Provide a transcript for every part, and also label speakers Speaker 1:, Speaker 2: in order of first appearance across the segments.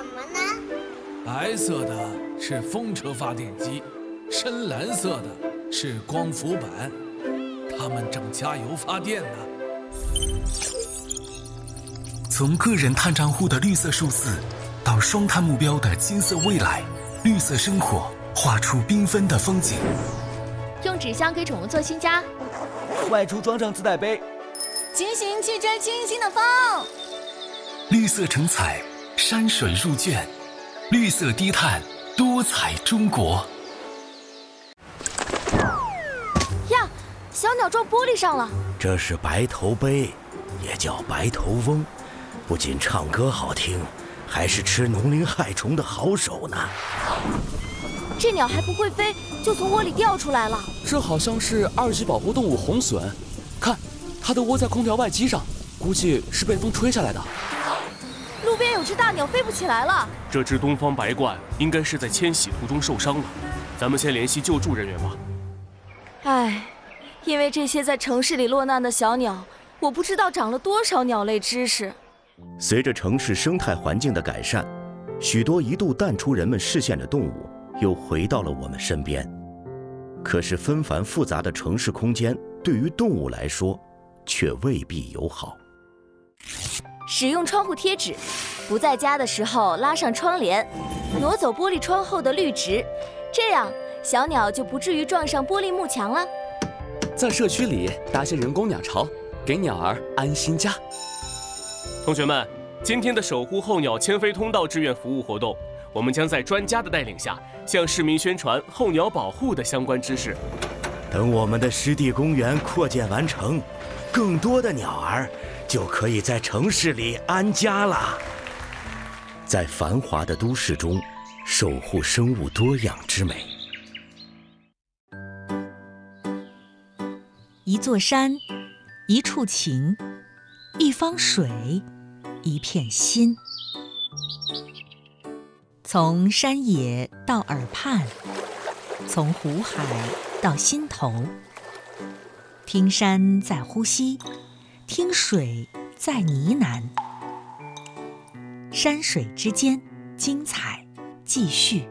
Speaker 1: 么呢？
Speaker 2: 白色的是风车发电机，深蓝色的是光伏板，它们正加油发电呢。
Speaker 3: 从个人碳账户的绿色数字，到双碳目标的金色未来，绿色生活画出缤纷的风景。
Speaker 4: 用纸箱给宠物做新家，
Speaker 5: 外出装上自带杯，
Speaker 6: 骑行去追清新的风。
Speaker 3: 绿色成彩，山水入卷，绿色低碳，多彩中国。
Speaker 4: 呀，小鸟撞玻璃上了。
Speaker 7: 这是白头鹎，也叫白头翁，不仅唱歌好听，还是吃农林害虫的好手呢。
Speaker 4: 这鸟还不会飞，就从窝里掉出来了。
Speaker 5: 这好像是2级保护动物红隼，看，它的窝在空调外机上，估计是被风吹下来的。
Speaker 4: 路边有只大鸟飞不起来了。
Speaker 8: 这只东方白鹳应该是在迁徙途中受伤了，咱们先联系救助人员吧。
Speaker 4: 唉，因为这些在城市里落难的小鸟，我不知道长了多少鸟类知识。
Speaker 7: 随着城市生态环境的改善，许多一度淡出人们视线的动物又回到了我们身边。可是纷繁复杂的城市空间对于动物来说却未必友好。
Speaker 4: 使用窗户贴纸，不在家的时候拉上窗帘，挪走玻璃窗后的绿植，这样小鸟就不至于撞上玻璃幕墙了。
Speaker 5: 在社区里搭些人工鸟巢，给鸟儿安心家。
Speaker 8: 同学们，今天的守护候鸟迁飞通道志愿服务活动，我们将在专家的带领下，向市民宣传候鸟保护的相关知识。
Speaker 7: 等我们的湿地公园扩建完成，更多的鸟儿就可以在城市里安家了。在繁华的都市中，守护生物多样之美。
Speaker 9: 一座山，一处情，一方水，一片心。从山野到耳畔，从湖海到心头，听山在呼吸，听水在呢喃。山水之间，精彩继续。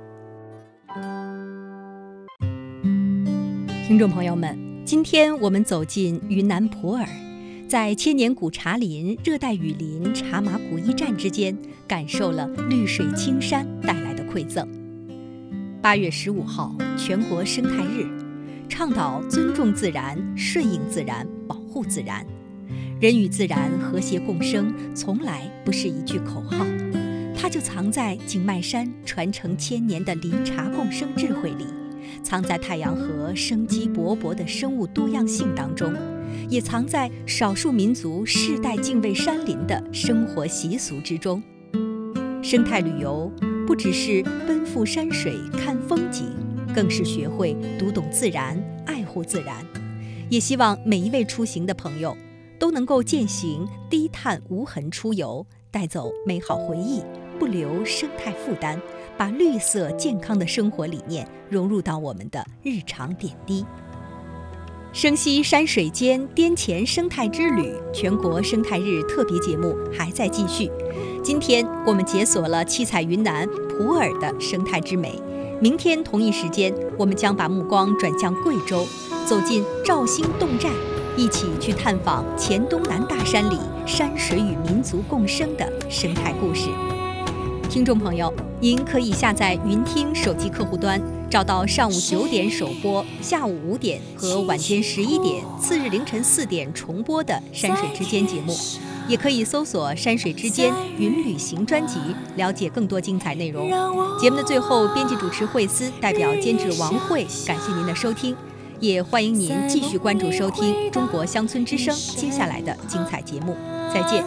Speaker 10: 听众朋友们，今天我们走进云南普洱，在千年古茶林、热带雨林、茶马古驿站之间，感受了绿水青山带来的馈赠。8月15号，全国生态日，倡导尊重自然、顺应自然、保护自然。人与自然和谐共生，从来不是一句口号，它就藏在景迈山传承1000年的林茶共生智慧里，藏在太阳河生机勃勃的生物多样性当中，也藏在少数民族世代敬畏山林的生活习俗之中。生态旅游不只是奔赴山水看风景，更是学会读懂自然、爱护自然。也希望每一位出行的朋友都能够践行低碳无痕出游，带走美好回忆，不留生态负担，把绿色健康的生活理念融入到我们的日常点滴。生息山水间滇黔生态之旅全国生态日特别节目还在继续。今天我们解锁了七彩云南普洱的生态之美，明天同一时间我们将把目光转向贵州，走进肇兴侗寨，一起去探访黔东南大山里山水与民族共生的生态故事。听众朋友，您可以下载云听手机客户端，找到上午9点首播、下午5点和晚间11点、次日凌晨4点重播的山水之间节目，也可以搜索山水之间云旅行专辑，了解更多精彩内容。节目的最后，编辑主持惠思代表监制王慧感谢您的收听，也欢迎您继续关注收听中国乡村之声接下来的精彩节目。再见。